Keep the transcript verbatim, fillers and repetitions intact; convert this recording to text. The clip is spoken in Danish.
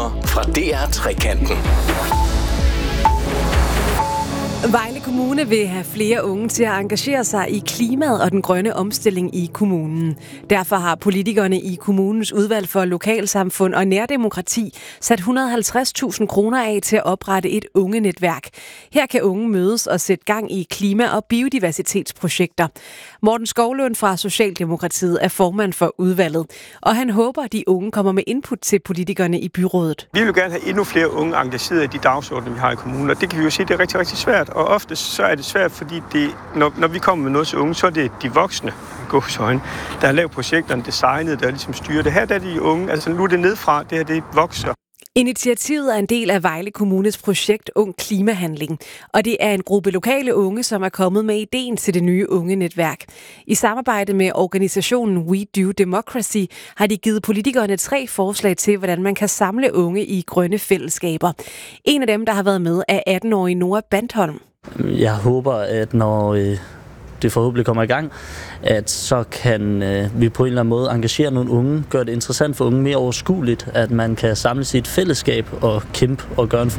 Nyheder fra D R Trekanten. Vejle Kommune vil have flere unge til at engagere sig i klimaet og den grønne omstilling i kommunen. Derfor har politikerne i kommunens udvalg for lokalsamfund og nærdemokrati sat et hundrede og halvtreds tusind kroner af til at oprette et ungenetværk. Her kan unge mødes og sætte gang i klima- og biodiversitetsprojekter. Morten Skovlund fra Socialdemokratiet er formand for udvalget, og han håber, at de unge kommer med input til politikerne i byrådet. Vi vil gerne have endnu flere unge engageret i de dagsordner, vi har i kommunen, og det kan vi jo sige, det er rigtig, rigtig svært. Og ofte så er det svært, fordi det, når, når vi kommer med noget til unge, så er det de voksne, gåseøjne, der har lavet projekterne, designet, der ligesom styrer det. Her der er de unge, altså nu er det nedfra, det her det vokser. Initiativet er en del af Vejle Kommunes projekt Ung Klimahandling, og det er en gruppe lokale unge, som er kommet med ideen til det nye ungenetværk. I samarbejde med organisationen We Do Democracy har de givet politikerne tre forslag til, hvordan man kan samle unge i grønne fællesskaber. En af dem, der har været med, er atten-årige Nora Bandholm. Jeg håber, at når øh, det forhåbentlig kommer i gang, at så kan øh, vi på en eller anden måde engagere nogle unge, gøre det interessant for unge, mere overskueligt, at man kan samles i et fællesskab og kæmpe og gøre en